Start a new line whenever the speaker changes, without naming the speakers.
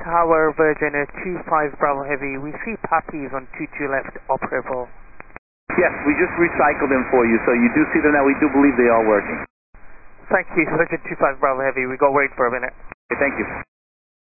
Tower, Virgin 25 Bravo Heavy. We see puppies on 22 left operable.
Yes, we just recycled them for you, so you do see them now. We do believe they are working.
Thank you, Virgin 25 Bravo Heavy. We got wait for a minute.
Okay, thank you.